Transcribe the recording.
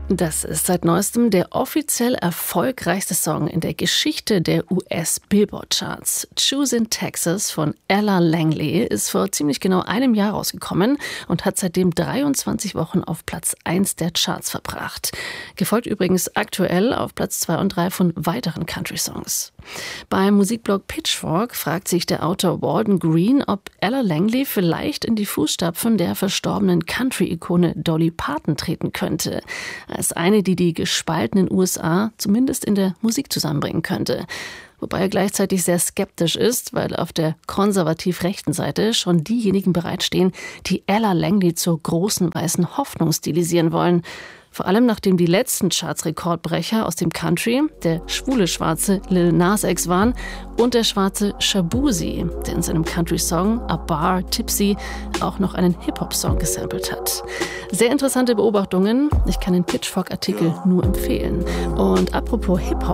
Das ist seit neuestem der offiziell erfolgreichste Song in der Geschichte der US-Billboard-Charts. Choose in Texas von Ella Langley ist vor ziemlich genau einem Jahr rausgekommen und hat seitdem 23 Wochen auf Platz 1 der Charts verbracht. Gefolgt übrigens aktuell auf Platz 2 und 3 von weiteren Country-Songs. Beim Musikblog Pitchfork fragt sich der Autor Walden Green, ob Ella Langley vielleicht in die Fußstapfen der verstorbenen Country-Ikone Dolly Parton treten könnte. Als eine, die die gespaltenen USA zumindest in der Musik zusammenbringen könnte. Wobei er gleichzeitig sehr skeptisch ist, weil auf der konservativ-rechten Seite schon diejenigen bereitstehen, die Ella Langley zur großen weißen Hoffnung stilisieren wollen. Vor allem nachdem die letzten Charts-Rekordbrecher aus dem Country der schwule schwarze Lil Nas X waren und der schwarze Shaboozey, der in seinem Country-Song A Bar Tipsy auch noch einen Hip-Hop-Song gesampelt hat. Sehr interessante Beobachtungen. Ich kann den Pitchfork-Artikel nur empfehlen. Und apropos Hip-Hop,